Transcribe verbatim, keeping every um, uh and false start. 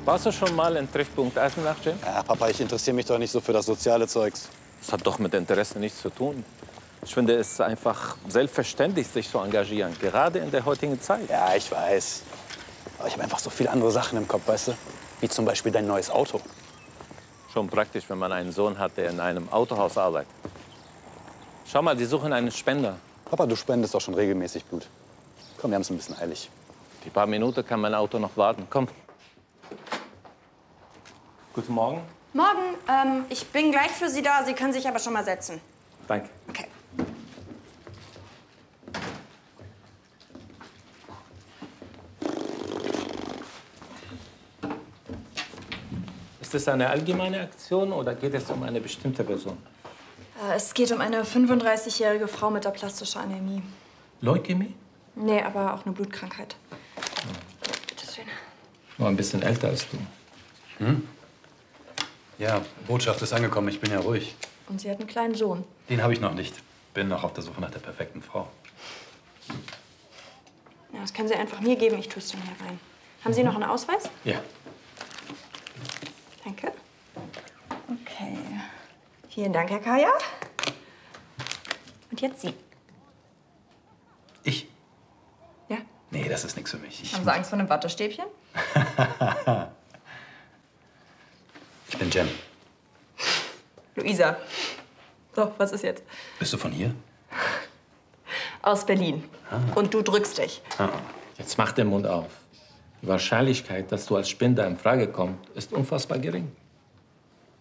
Warst du schon mal in Treffpunkt Eisenach, Jim? Ja, Papa, ich interessiere mich doch nicht so für das soziale Zeugs. Das hat doch mit Interesse nichts zu tun. Ich finde es einfach selbstverständlich, sich zu engagieren, gerade in der heutigen Zeit. Ja, ich weiß. Aber ich habe einfach so viele andere Sachen im Kopf, weißt du? Wie zum Beispiel dein neues Auto. Schon praktisch, wenn man einen Sohn hat, der in einem Autohaus arbeitet. Schau mal, die suchen einen Spender. Papa, du spendest doch schon regelmäßig Blut. Komm, wir haben es ein bisschen eilig. Die paar Minuten kann mein Auto noch warten. Komm. Guten Morgen. Morgen. Ähm, ich bin gleich für Sie da. Sie können sich aber schon mal setzen. Danke. Okay. Ist das eine allgemeine Aktion oder geht es um eine bestimmte Person? Äh, es geht um eine fünfunddreißigjährige Frau mit aplastischer Anämie. Leukämie? Nee, aber auch eine Blutkrankheit. Bitte schön. Nur ein bisschen älter als du. Hm? Ja, Botschaft ist angekommen. Ich bin ja ruhig. Und sie hat einen kleinen Sohn. Den habe ich noch nicht. Bin noch auf der Suche nach der perfekten Frau. Ja, das können Sie einfach mir geben. Ich tue es dann hier rein. Haben Sie noch einen Ausweis? Ja. Danke. Okay. Vielen Dank, Herr Kaya. Und jetzt Sie. Ich? Ja? Nee, das ist nichts für mich. Ich Haben Sie Angst vor einem Wattestäbchen? Ich bin Jem. Luisa. So, was ist jetzt? Bist du von hier? Aus Berlin. Ah. Und du drückst dich. Ah. Jetzt mach den Mund auf. Die Wahrscheinlichkeit, dass du als Spender in Frage kommst, ist unfassbar gering.